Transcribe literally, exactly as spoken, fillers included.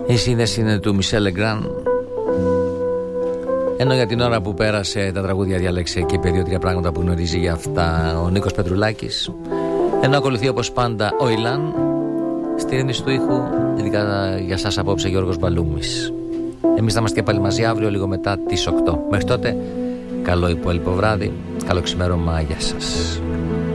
Η σύνδεση είναι του Μισελ Λεγκράν. Ενώ για την ώρα που πέρασε τα τραγούδια διάλεξε και είπε δύο-τρία πράγματα που γνωρίζει για αυτά ο Νίκος Πετρουλάκης. Ενώ ακολουθεί όπως πάντα ο Ιλάν στη ρύθμιση του ήχου, ειδικά για σας απόψε Γιώργος Μπαλούμης. Εμείς θα είμαστε και πάλι μαζί αύριο λίγο μετά τις οκτώ. Μέχρι τότε καλό υπόλοιπο βράδυ, καλό ξημέρωμα, γεια σας.